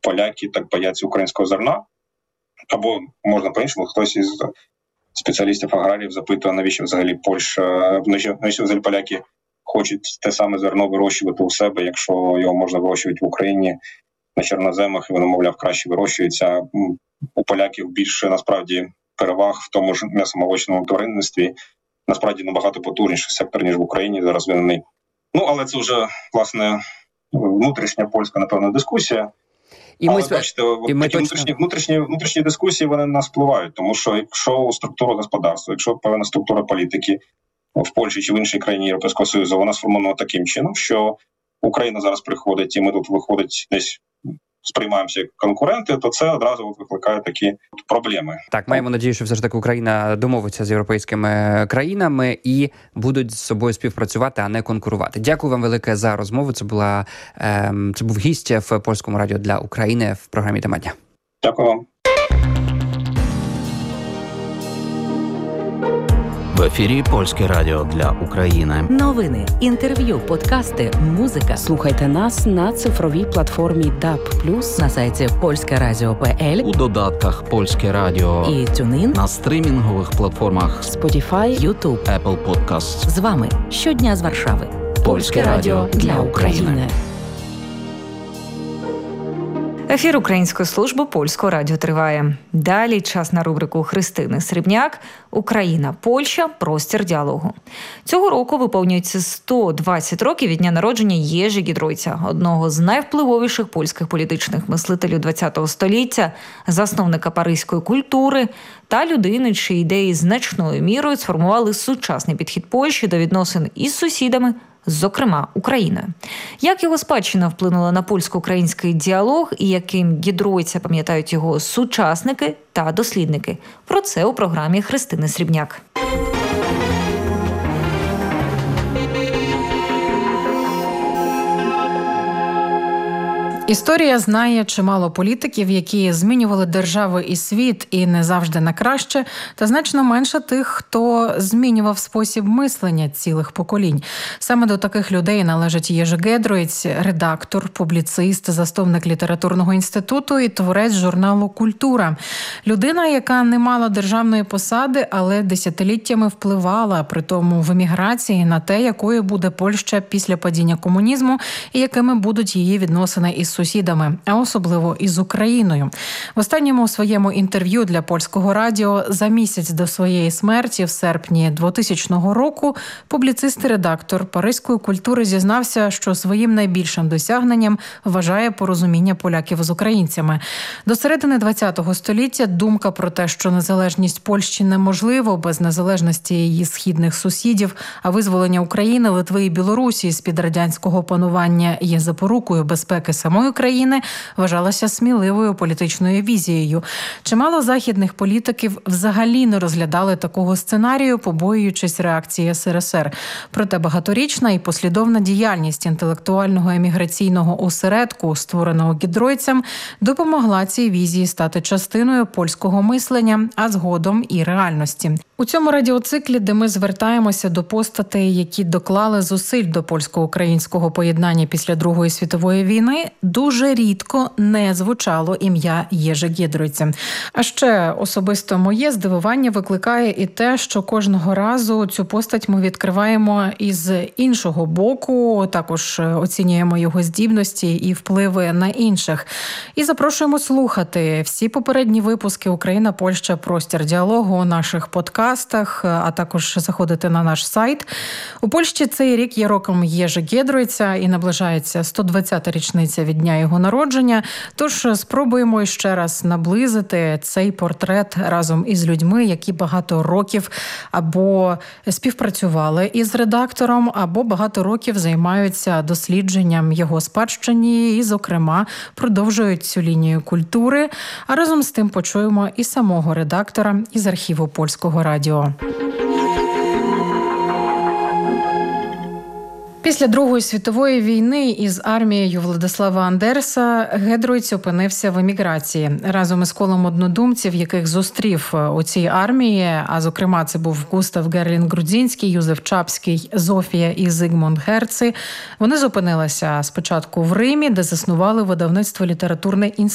поляки так бояться українського зерна. Або, можна по-іншому, хтось із спеціалістів-аграріїв запитує, навіщо взагалі навіщо взагалі поляки хочуть те саме зерно вирощувати у себе, якщо його можна вирощувати в Україні на чорноземах, і воно, мовляв, краще вирощується. У поляків більше, насправді, переваг в тому ж м'ясомолочному тваринництві. Насправді, набагато потужніший сектор, ніж в Україні, зараз розвинений. Але це вже, власне, внутрішня польська, напевно, дискусія. Бачите, внутрішні дискусії, вони на нас впливають, тому що якщо структура господарства, якщо певна структура політики в Польщі чи в іншій країні Європейського Союзу, вона сформована таким чином, що Україна зараз приходить, і ми тут виходить десь сприймаємося як конкуренти, то це одразу викликає такі проблеми. Так, маємо надію, що все ж таки Україна домовиться з європейськими країнами і будуть з собою співпрацювати, а не конкурувати. Дякую вам велике за розмову. Це був гість в Польському радіо для України в програмі «Тема дня». Дякую вам. В ефірі Польське радіо для України. Новини, інтерв'ю, подкасти, музика. Слухайте нас на цифровій платформі DAB+, на сайті polskeradio.pl, у додатках Польське радіо і TuneIn, на стрімінгових платформах Spotify, YouTube, Apple Podcasts. З вами щодня з Варшави. Польське радіо для України. Ефір Української служби Польського радіо триває. Далі час на рубрику Христини Срібняк «Україна, Польща. Простір діалогу». Цього року виповнюється 120 років від дня народження Єжі Гідройця, одного з найвпливовіших польських політичних мислителів ХХ століття, засновника паризької культури та людини, чиї ідеї значною мірою сформували сучасний підхід Польщі до відносин із сусідами, зокрема Україною. Як його спадщина вплинула на польсько-український діалог і яким Гідройця пам'ятають його сучасники та дослідники? Про це у програмі Христини Срібняк. Історія знає чимало політиків, які змінювали держави і світ, і не завжди на краще, та значно менше тих, хто змінював спосіб мислення цілих поколінь. Саме до таких людей належить Єжи Гідройць, редактор, публіцист, засновник літературного інституту і творець журналу «Культура». Людина, яка не мала державної посади, але десятиліттями впливала, притому в еміграції, на те, якою буде Польща після падіння комунізму і якими будуть її відносини із сусідами, а особливо із Україною. В останньому своєму інтерв'ю для Польського радіо за місяць до своєї смерті в серпні 2000 року публіцист і редактор паризької культури зізнався, що своїм найбільшим досягненням вважає порозуміння поляків з українцями. До середини ХХ століття думка про те, що незалежність Польщі неможливо без незалежності її східних сусідів, а визволення України, Литви і Білорусі з-під радянського панування є запорукою безпеки самої країни, вважалася сміливою політичною візією. Чимало західних політиків взагалі не розглядали такого сценарію, побоюючись реакції СРСР. Проте багаторічна і послідовна діяльність інтелектуального еміграційного осередку, створеного Гідройцем, допомогла цій візії стати частиною польського мислення, а згодом і реальності. У цьому радіоциклі, де ми звертаємося до постатей, які доклали зусиль до польсько-українського поєднання після Другої світової війни, дуже рідко не звучало ім'я Єжи Гідройця. А ще особисто моє здивування викликає і те, що кожного разу цю постать ми відкриваємо із іншого боку, також оцінюємо його здібності і впливи на інших. І запрошуємо слухати всі попередні випуски «Україна, Польща. Простір діалогу» у наших подкастах, а також заходити на наш сайт. У Польщі цей рік є роком Єжи Гідройця і наближається 120-та річниця від дня його народження. Тож спробуємо ще раз наблизити цей портрет разом із людьми, які багато років або співпрацювали із редактором, або багато років займаються дослідженням його спадщини і, зокрема, продовжують цю лінію культури. А разом з тим почуємо і самого редактора із архіву Польського радіо. Після Другої світової війни із армією Владислава Андерса Гідройць опинився в еміграції. Разом із колом однодумців, яких зустрів у цій армії, а зокрема це був Густав Герлінг-Грудзінський, Юзеф Чапський, Зофія і Зигмунд Герци, вони зупинилися спочатку в Римі, де заснували видавництво «Літературний інститут».